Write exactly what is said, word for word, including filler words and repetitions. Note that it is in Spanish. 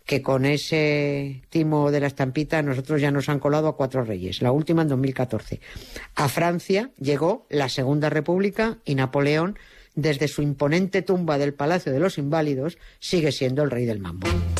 que con ese timo de la estampita a nosotros ya nos han colado a cuatro reyes, la última en dos mil catorce. A Francia llegó la Segunda República y Napoleón, desde su imponente tumba del Palacio de los Inválidos, sigue siendo el rey del mambo.